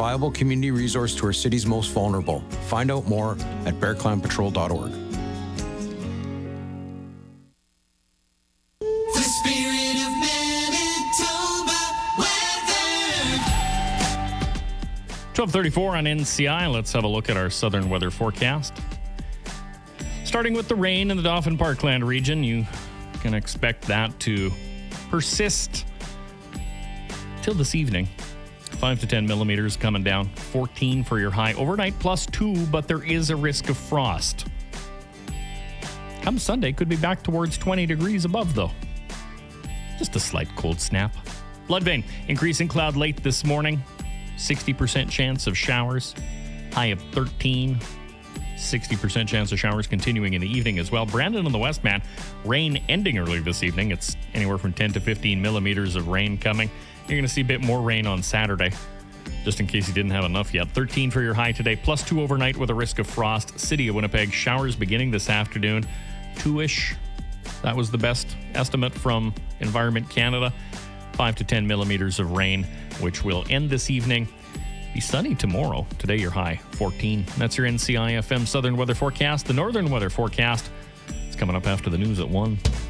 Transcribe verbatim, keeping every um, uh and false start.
viable community resource to our city's most vulnerable. Find out more at bear clan patrol dot org. twelve thirty-four on N C I. Let's have a look at our southern weather forecast. Starting with the rain in the Dauphin Parkland region, you can expect that to persist till this evening. five to ten millimeters coming down, fourteen for your high. Overnight plus two, but there is a risk of frost. Come Sunday, could be back towards twenty degrees above, though. Just a slight cold snap. Blood vein, increasing cloud late this morning. sixty percent chance of showers. High of thirteen. sixty percent chance of showers continuing in the evening as well. Brandon on the west, man. Rain ending early this evening. It's anywhere from ten to fifteen millimeters of rain coming. You're going to see a bit more rain on Saturday, just in case you didn't have enough yet. thirteen for your high today, plus two overnight with a risk of frost. City of Winnipeg, showers beginning this afternoon. Two-ish. That was the best estimate from Environment Canada. five to ten millimeters of rain, which will end this evening. Be sunny tomorrow. Today, your high, fourteen. That's your N C I F M Southern Weather Forecast. The Northern Weather Forecast is coming up after the news at one.